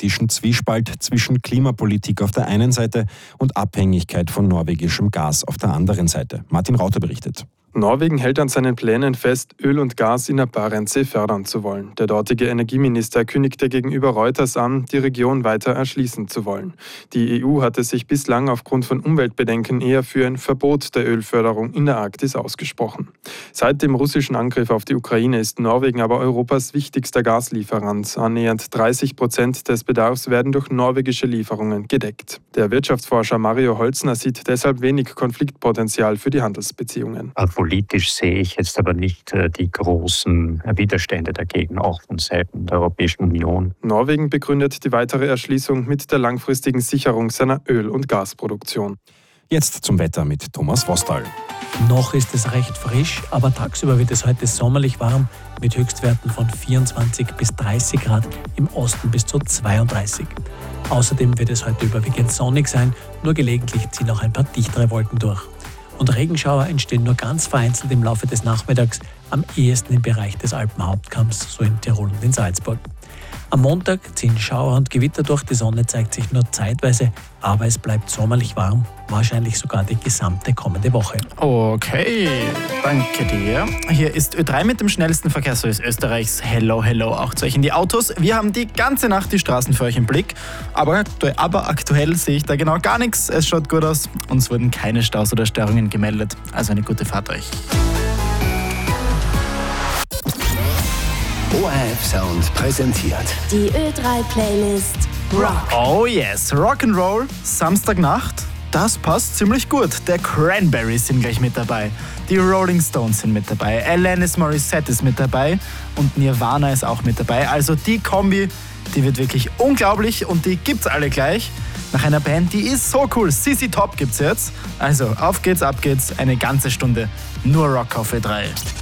politischen Zwiespalt zwischen Klimapolitik auf der einen Seite und Abhängigkeit von norwegischem Gas auf der anderen Seite. Martin Rauter berichtet. Norwegen hält an seinen Plänen fest, Öl und Gas in der Barentssee fördern zu wollen. Der dortige Energieminister kündigte gegenüber Reuters an, die Region weiter erschließen zu wollen. Die EU hatte sich bislang aufgrund von Umweltbedenken eher für ein Verbot der Ölförderung in der Arktis ausgesprochen. Seit dem russischen Angriff auf die Ukraine ist Norwegen aber Europas wichtigster Gaslieferant. Annähernd 30% des Bedarfs werden durch norwegische Lieferungen gedeckt. Der Wirtschaftsforscher Mario Holzner sieht deshalb wenig Konfliktpotenzial für die Handelsbeziehungen. Politisch sehe ich jetzt aber nicht die großen Widerstände dagegen, auch von Seiten der Europäischen Union. Norwegen begründet die weitere Erschließung mit der langfristigen Sicherung seiner Öl- und Gasproduktion. Jetzt zum Wetter mit Thomas Vostal. Noch ist es recht frisch, aber tagsüber wird es heute sommerlich warm mit Höchstwerten von 24 bis 30 Grad, im Osten bis zu 32. Außerdem wird es heute überwiegend sonnig sein, nur gelegentlich ziehen auch ein paar dichtere Wolken durch. Und Regenschauer entstehen nur ganz vereinzelt im Laufe des Nachmittags, am ehesten im Bereich des Alpenhauptkamms, so in Tirol und in Salzburg. Am Montag ziehen Schauer und Gewitter durch, die Sonne zeigt sich nur zeitweise, aber es bleibt sommerlich warm, wahrscheinlich sogar die gesamte kommende Woche. Okay, danke dir. Hier ist Ö3 mit dem schnellsten Verkehrsservice Österreichs. Hello, hello auch zu euch in die Autos. Wir haben die ganze Nacht die Straßen für euch im Blick, aber aktuell sehe ich da genau gar nichts. Es schaut gut aus. Uns wurden keine Staus oder Störungen gemeldet. Also eine gute Fahrt euch. ORF Sound präsentiert die Ö3-Playlist Rock. Oh yes, Rock'n'Roll, Samstagnacht, das passt ziemlich gut. Der Cranberries sind gleich mit dabei, die Rolling Stones sind mit dabei, Alanis Morissette ist mit dabei und Nirvana ist auch mit dabei. Also die Kombi, die wird wirklich unglaublich und die gibt's alle gleich. Nach einer Band, die ist so cool, ZZ Top gibt's jetzt. Also auf geht's, ab geht's, eine ganze Stunde nur Rock auf Ö3.